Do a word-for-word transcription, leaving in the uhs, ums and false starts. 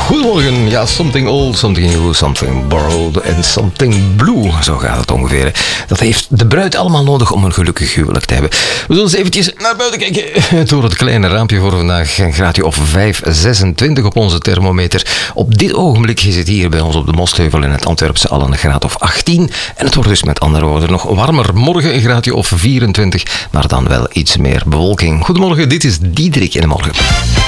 Goedemorgen. Ja, something old, something new, something borrowed and something blue. Zo gaat het ongeveer. Dat heeft de bruid allemaal nodig om een gelukkig huwelijk te hebben. We zullen eens eventjes naar buiten kijken. Door het kleine raampje voor vandaag. Een graadje of vijf komma zesentwintig op onze thermometer. Op dit ogenblik is het hier bij ons op de Mostheuvel in het Antwerpse al een graad of achttien. En het wordt dus met andere woorden nog warmer. Morgen een graadje of vierentwintig, maar dan wel iets meer bewolking. Goedemorgen, dit is Diederik in de Morgen.